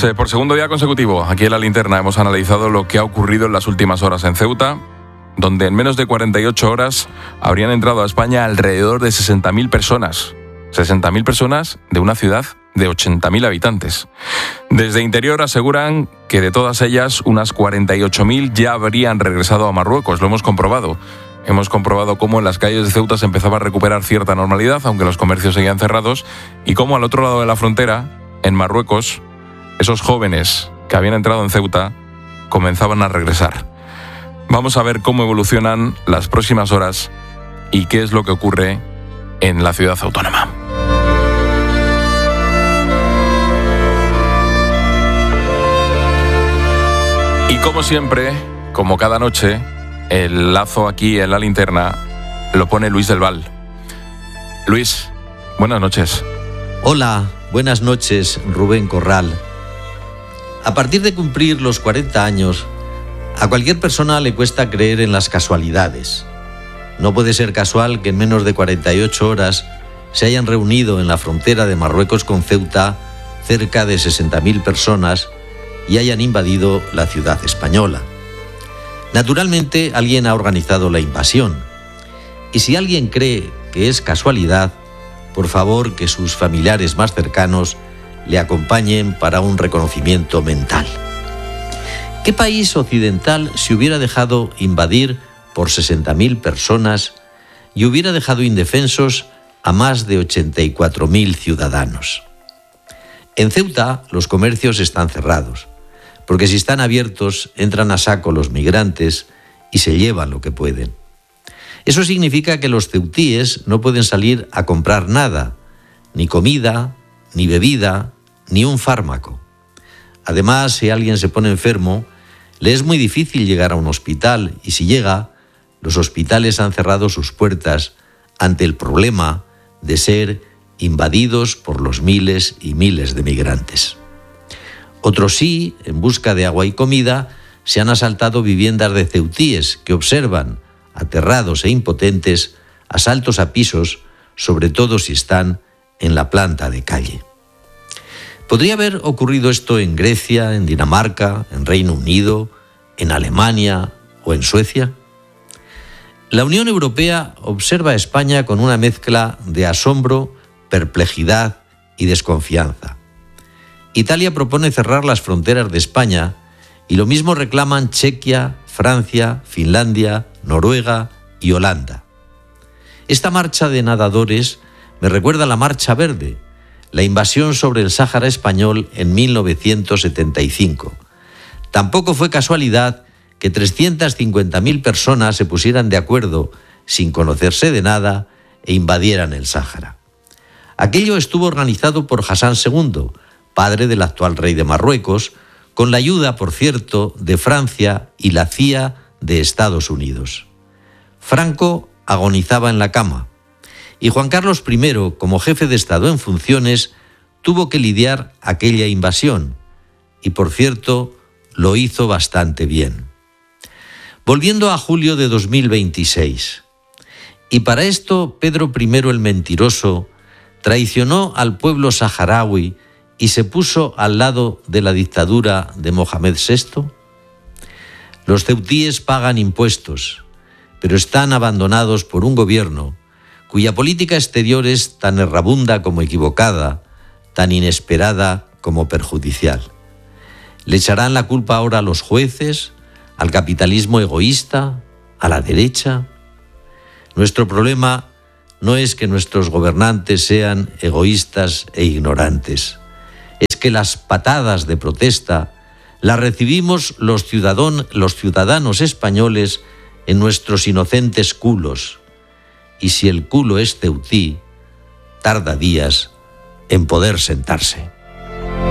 Pues por segundo día consecutivo, aquí en La Linterna hemos analizado lo que ha ocurrido en las últimas horas en Ceuta, donde en menos de 48 horas habrían entrado a España alrededor de 60.000 personas. 60.000 personas de una ciudad de 80.000 habitantes. Desde Interior aseguran que de todas ellas, unas 48.000 ya habrían regresado a Marruecos. Lo hemos comprobado. Hemos comprobado cómo en las calles de Ceuta se empezaba a recuperar cierta normalidad, aunque los comercios seguían cerrados, y cómo al otro lado de la frontera, en Marruecos, esos jóvenes que habían entrado en Ceuta comenzaban a regresar. Vamos a ver cómo evolucionan las próximas horas y qué es lo que ocurre en la ciudad autónoma. Y como siempre, como cada noche, el lazo aquí en La Linterna lo pone Luis del Val. Luis, buenas noches. Hola, buenas noches, Rubén Corral. A partir de cumplir los 40 años, a cualquier persona le cuesta creer en las casualidades. No puede ser casual que en menos de 48 horas se hayan reunido en la frontera de Marruecos con Ceuta cerca de 60.000 personas y hayan invadido la ciudad española. Naturalmente, alguien ha organizado la invasión. Y si alguien cree que es casualidad, por favor que sus familiares más cercanos le acompañen para un reconocimiento mental. ¿Qué país occidental se hubiera dejado invadir por 60.000 personas y hubiera dejado indefensos a más de 84.000 ciudadanos? En Ceuta los comercios están cerrados, porque si están abiertos entran a saco los migrantes y se llevan lo que pueden. Eso significa que los ceutíes no pueden salir a comprar nada, ni comida, ni bebida, ni un fármaco. Además, si alguien se pone enfermo, le es muy difícil llegar a un hospital y si llega, los hospitales han cerrado sus puertas ante el problema de ser invadidos por los miles y miles de migrantes. Otros sí, en busca de agua y comida, se han asaltado viviendas de ceutíes que observan, aterrados e impotentes, asaltos a pisos, sobre todo si están en la planta de calle. ¿Podría haber ocurrido esto en Grecia, en Dinamarca, en Reino Unido, en Alemania o en Suecia? La Unión Europea observa a España con una mezcla de asombro, perplejidad y desconfianza. Italia propone cerrar las fronteras de España y lo mismo reclaman Chequia, Francia, Finlandia, Noruega y Holanda. Esta marcha de nadadores me recuerda a la Marcha Verde, la invasión sobre el Sáhara español en 1975. Tampoco fue casualidad que 350.000 personas se pusieran de acuerdo, sin conocerse de nada, e invadieran el Sáhara. Aquello estuvo organizado por Hassan II, padre del actual rey de Marruecos, con la ayuda, por cierto, de Francia y la CIA de Estados Unidos. Franco agonizaba en la cama y Juan Carlos I, como jefe de Estado en funciones, tuvo que lidiar aquella invasión y, por cierto, lo hizo bastante bien. Volviendo a julio de 2026. Y para esto Pedro I el Mentiroso traicionó al pueblo saharaui y se puso al lado de la dictadura de Mohamed VI. Los ceutíes pagan impuestos, pero están abandonados por un gobierno cuya política exterior es tan errabunda como equivocada, tan inesperada como perjudicial. ¿Le echarán la culpa ahora a los jueces, al capitalismo egoísta, a la derecha? Nuestro problema no es que nuestros gobernantes sean egoístas e ignorantes. Es que las patadas de protesta las recibimos los ciudadanos españoles en nuestros inocentes culos. Y si el culo es ceutí, tarda días en poder sentarse.